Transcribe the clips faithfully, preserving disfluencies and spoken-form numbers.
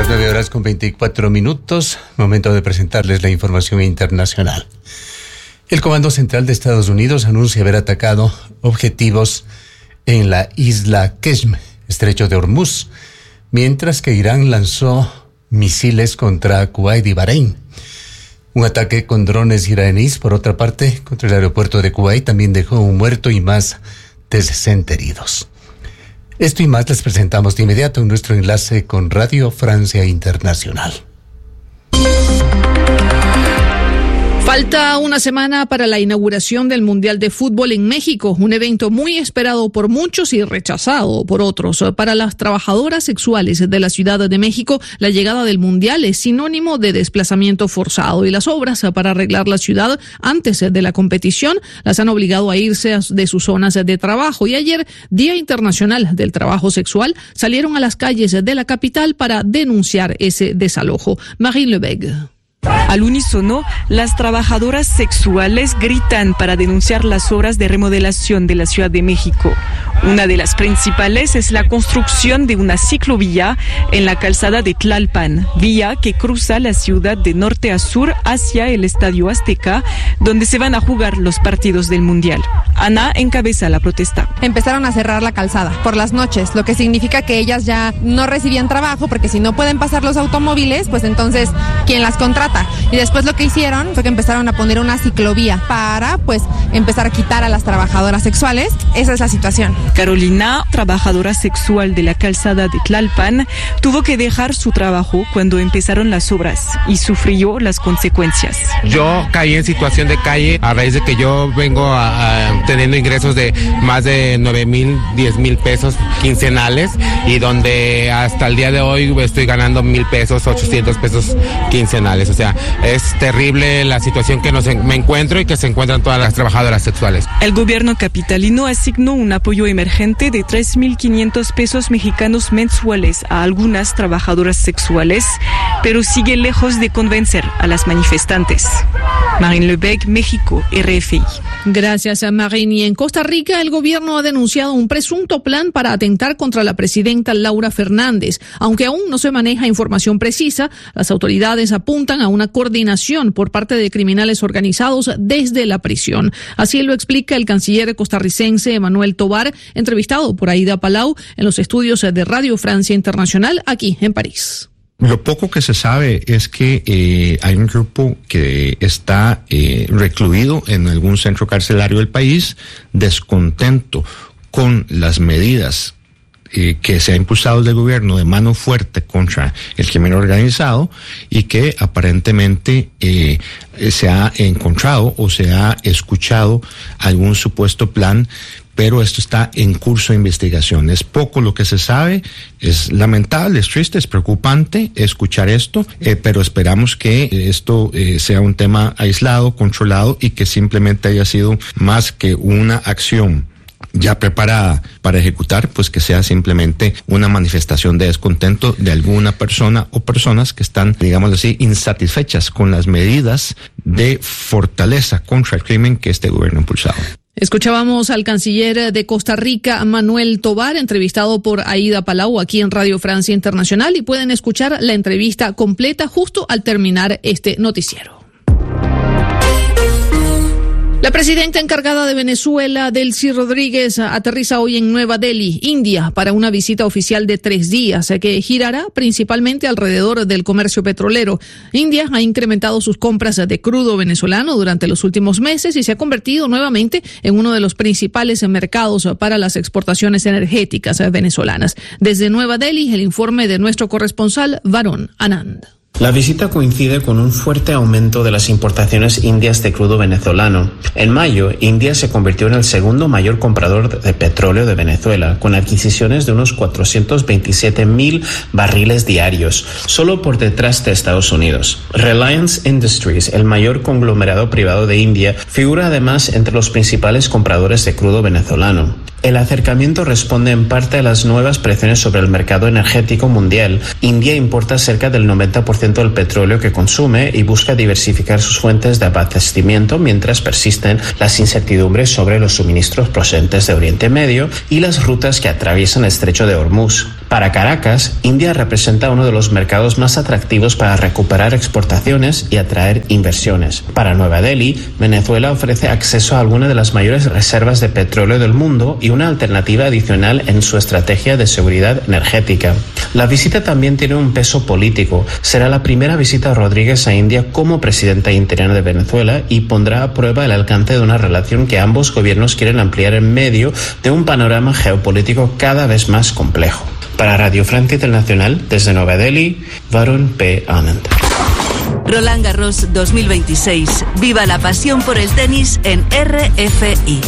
nueve horas con veinticuatro minutos, momento de presentarles la información internacional. El Comando Central de Estados Unidos anuncia haber atacado objetivos en la isla Qeshm, estrecho de Hormuz, mientras que Irán lanzó misiles contra Kuwait y Bahrein. Un ataque con drones iraníes, por otra parte, contra el aeropuerto de Kuwait también dejó un muerto y más de sesenta heridos. Esto y más les presentamos de inmediato en nuestro enlace con Radio Francia Internacional. Falta una semana para la inauguración del Mundial de Fútbol en México, un evento muy esperado por muchos y rechazado por otros. Para las trabajadoras sexuales de la Ciudad de México, la llegada del Mundial es sinónimo de desplazamiento forzado y las obras para arreglar la ciudad antes de la competición las han obligado a irse de sus zonas de trabajo. Y ayer, Día Internacional del Trabajo Sexual, salieron a las calles de la capital para denunciar ese desalojo. Marine Lebeg. Al unísono, las trabajadoras sexuales gritan para denunciar las obras de remodelación de la Ciudad de México. Una de las principales es la construcción de una ciclovía en la calzada de Tlalpan, vía que cruza la ciudad de norte a sur hacia el Estadio Azteca, donde se van a jugar los partidos del Mundial. Ana encabeza la protesta. Empezaron a cerrar la calzada por las noches, lo que significa que ellas ya no recibían trabajo, porque si no pueden pasar los automóviles, pues entonces, ¿quién las contrata? Y después lo que hicieron fue que empezaron a poner una ciclovía para, pues, empezar a quitar a las trabajadoras sexuales. Esa es la situación. Carolina, trabajadora sexual de la calzada de Tlalpan, tuvo que dejar su trabajo cuando empezaron las obras y sufrió las consecuencias. Yo caí en situación de calle a raíz de que yo vengo a, a, teniendo ingresos de más de nueve mil, diez mil pesos quincenales, y donde hasta el día de hoy estoy ganando mil pesos, ochocientos pesos quincenales. O sea, es terrible la situación que nos, me encuentro y que se encuentran todas las trabajadoras sexuales. El gobierno capitalino asignó un apoyo emergente de tres mil quinientos pesos mexicanos mensuales a algunas trabajadoras sexuales, pero sigue lejos de convencer a las manifestantes. Marine Lebeg, México, R F I. Gracias a Marine. Y en Costa Rica, el gobierno ha denunciado un presunto plan para atentar contra la presidenta Laura Fernández. Aunque aún no se maneja información precisa, las autoridades apuntan a una coordinación por parte de criminales organizados desde la prisión. Así lo explica el canciller costarricense Manuel Tovar, entrevistado por Aida Palau en los estudios de Radio Francia Internacional aquí en París. Lo poco que se sabe es que eh, hay un grupo que está eh, recluido en algún centro carcelario del país, descontento con las medidas eh, que se ha impulsado del gobierno de mano fuerte contra el crimen organizado, y que aparentemente eh, se ha encontrado o se ha escuchado algún supuesto plan, pero esto está en curso de investigación. Es poco lo que se sabe, es lamentable, es triste, es preocupante escuchar esto, eh, pero esperamos que esto eh, sea un tema aislado, controlado, y que simplemente haya sido más que una acción ya preparada para ejecutar, pues que sea simplemente una manifestación de descontento de alguna persona o personas que están, digamos así, insatisfechas con las medidas de fortaleza contra el crimen que este gobierno ha impulsado. Escuchábamos al canciller de Costa Rica, Manuel Tovar, entrevistado por Aida Palau aquí en Radio Francia Internacional, y pueden escuchar la entrevista completa justo al terminar este noticiero. La presidenta encargada de Venezuela, Delcy Rodríguez, aterriza hoy en Nueva Delhi, India, para una visita oficial de tres días que girará principalmente alrededor del comercio petrolero. India ha incrementado sus compras de crudo venezolano durante los últimos meses y se ha convertido nuevamente en uno de los principales mercados para las exportaciones energéticas venezolanas. Desde Nueva Delhi, el informe de nuestro corresponsal, Varun Anand. La visita coincide con un fuerte aumento de las importaciones indias de crudo venezolano. En mayo, India se convirtió en el segundo mayor comprador de petróleo de Venezuela, con adquisiciones de unos cuatrocientos veintisiete mil barriles diarios, solo por detrás de Estados Unidos. Reliance Industries, el mayor conglomerado privado de India, figura además entre los principales compradores de crudo venezolano. El acercamiento responde en parte a las nuevas presiones sobre el mercado energético mundial. India importa cerca del noventa por ciento ciento del petróleo que consume y busca diversificar sus fuentes de abastecimiento mientras persisten las incertidumbres sobre los suministros procedentes de Oriente Medio y las rutas que atraviesan el estrecho de Hormuz. Para Caracas, India representa uno de los mercados más atractivos para recuperar exportaciones y atraer inversiones. Para Nueva Delhi, Venezuela ofrece acceso a algunas de las mayores reservas de petróleo del mundo y una alternativa adicional en su estrategia de seguridad energética. La visita también tiene un peso político. Será la primera visita de Rodríguez a India como presidenta interina de Venezuela y pondrá a prueba el alcance de una relación que ambos gobiernos quieren ampliar en medio de un panorama geopolítico cada vez más complejo. Para Radio Francia Internacional, desde Nueva Delhi, Varun P. Anand. Roland Garros dos mil veintiséis. Viva la pasión por el tenis en R F I.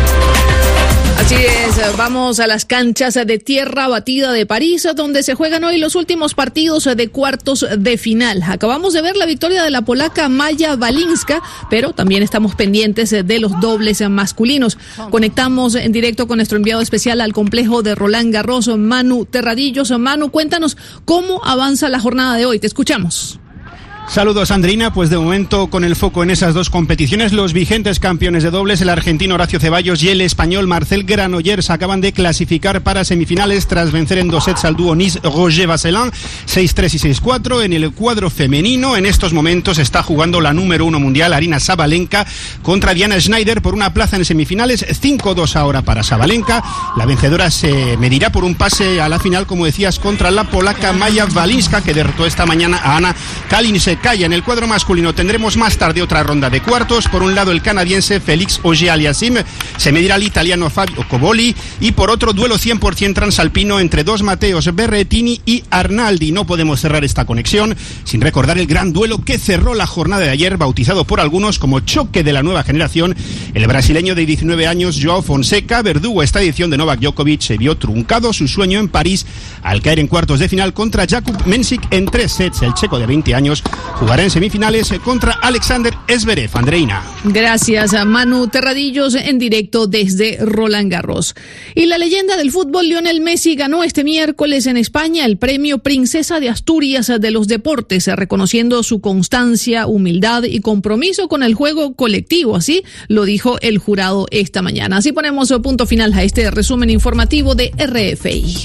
Así es, vamos a las canchas de tierra batida de París, donde se juegan hoy los últimos partidos de cuartos de final. Acabamos de ver la victoria de la polaca Maja Walinska, pero también estamos pendientes de los dobles masculinos. Conectamos en directo con nuestro enviado especial al complejo de Roland Garros, Manu Terradillos. Manu, cuéntanos cómo avanza la jornada de hoy. Te escuchamos. Saludos, Andrina. Pues de momento, con el foco en esas dos competiciones, los vigentes campeones de dobles, el argentino Horacio Ceballos y el español Marcel Granollers, acaban de clasificar para semifinales tras vencer en dos sets al dúo Nice-Roger Vasselin, seis tres y seis cuatro. En el cuadro femenino, en estos momentos está jugando la número uno mundial, Aryna Sabalenka, contra Diana Schneider por una plaza en semifinales, cinco dos ahora para Sabalenka. La vencedora se medirá por un pase a la final, como decías, contra la polaca Maja Walinska, que derrotó esta mañana a Ana Kalinske. En el cuadro masculino tendremos más tarde otra ronda de cuartos. Por un lado, el canadiense Félix Auger-Aliassime se medirá al italiano Fabio Coboli, y por otro, duelo cien por ciento transalpino entre dos Mateos Berrettini y Arnaldi. No podemos cerrar esta conexión sin recordar el gran duelo que cerró la jornada de ayer, bautizado por algunos como choque de la nueva generación. El brasileño de diecinueve años, Joao Fonseca, verdugo esta edición de Novak Djokovic, se vio truncado su sueño en París al caer en cuartos de final contra Jakub Mensik en tres sets. El checo de veinte años jugará en semifinales contra Alexander Zverev. Andreina. Gracias a Manu Terradillos en directo desde Roland Garros. Y la leyenda del fútbol, Lionel Messi, ganó este miércoles en España el premio Princesa de Asturias de los Deportes, reconociendo su constancia, humildad y compromiso con el juego colectivo. Así lo dijo el jurado esta mañana. Así ponemos punto final a este resumen informativo de R F I.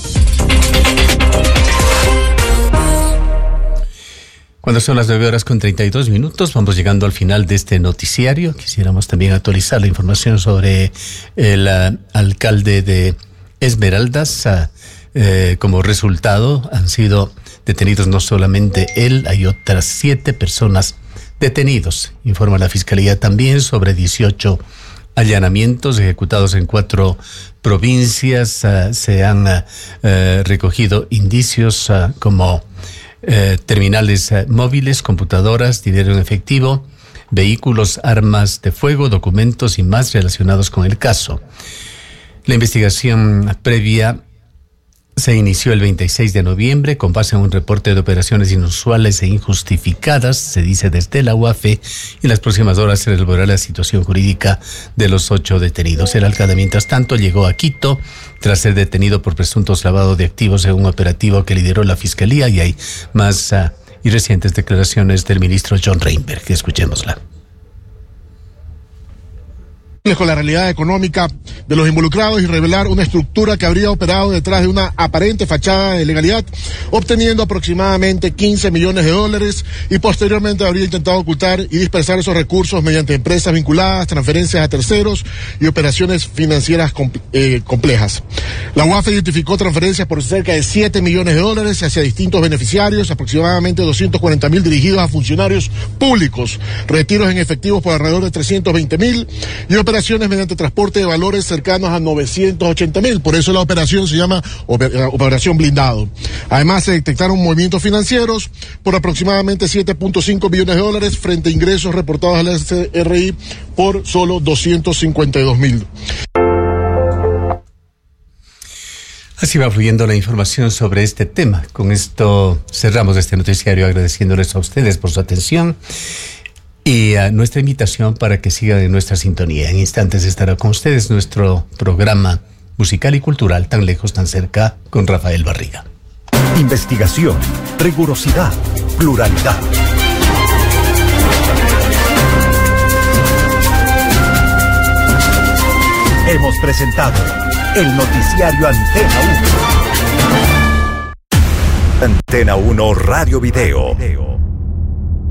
Cuando son las nueve horas con treinta y dos minutos, vamos llegando al final de este noticiario. Quisiéramos también actualizar la información sobre el uh, alcalde de Esmeraldas. Uh, eh, como resultado, han sido detenidos no solamente él, hay otras siete personas detenidos. Informa la Fiscalía también sobre dieciocho allanamientos ejecutados en cuatro provincias. Uh, se han uh, uh, recogido indicios uh, como Eh, terminales eh, móviles, computadoras, dinero en efectivo, vehículos, armas de fuego, documentos y más relacionados con el caso. La investigación previa se inició el veintiséis de noviembre con base en un reporte de operaciones inusuales e injustificadas, se dice desde la U A F E, y en las próximas horas se resolverá la situación jurídica de los ocho detenidos. El alcalde, mientras tanto, llegó a Quito tras ser detenido por presuntos lavados de activos en un operativo que lideró la Fiscalía, y hay más uh, y recientes declaraciones del ministro John Reinberg. Escuchémosla. Con la realidad económica de los involucrados y revelar una estructura que habría operado detrás de una aparente fachada de legalidad, obteniendo aproximadamente quince millones de dólares, y posteriormente habría intentado ocultar y dispersar esos recursos mediante empresas vinculadas, transferencias a terceros y operaciones financieras compl- eh, complejas. La U A F E identificó transferencias por cerca de siete millones de dólares hacia distintos beneficiarios, aproximadamente doscientos cuarenta mil dirigidos a funcionarios públicos, retiros en efectivos por alrededor de trescientos veinte mil y operaciones mediante transporte de valores cercanos a novecientos ochenta mil. Por eso la operación se llama Operación Blindado. Además, se detectaron movimientos financieros por aproximadamente siete punto cinco millones de dólares frente a ingresos reportados al S R I por solo doscientos cincuenta y dos mil. Así va fluyendo la información sobre este tema. Con esto cerramos este noticiario agradeciéndoles a ustedes por su atención y a nuestra invitación para que sigan en nuestra sintonía. En instantes estará con ustedes nuestro programa musical y cultural Tan Lejos, Tan Cerca con Rafael Barriga. Investigación, rigurosidad, pluralidad. Hemos presentado el noticiario Antena uno. Antena uno Radio Video.